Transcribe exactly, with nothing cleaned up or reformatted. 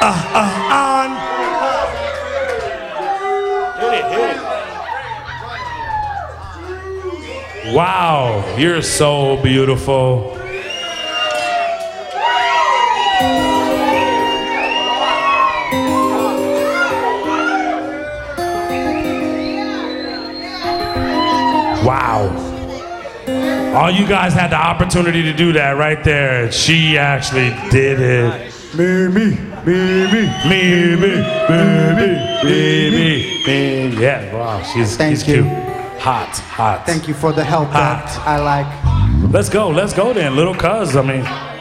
uh, uh, on. Hit it, hit it. Wow, you're so beautiful. Wow. All you guys had the opportunity to do that right there. She actually did it. Me, me, me, me, Me, me, me, me, me, me, me. Yeah, wow, she's, Thank she's you. cute. Hot, hot. Thank you for the help Hot. that I like. Let's go, let's go then, little cuz. I mean,